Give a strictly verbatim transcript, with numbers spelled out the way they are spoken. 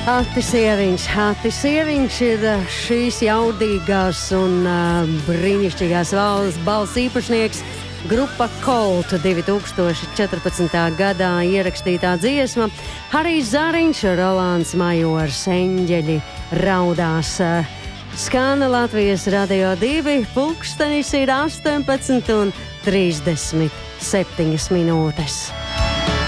Hati Sieriņš, Hati Sieriņš ir šīs jaudīgās un uh, brīnišķīgās valsts balss īpašnieks. Grupa Colt divi tūkstoši četrpadsmitā gadā ierakstītā dziesma. Harijs Zariņš, Rolands Majors, Eņģeļi raudās. Skan Latvijas Radio divi, pulkstenis ir astoņpadsmit un trīsdesmit septiņas minūtes.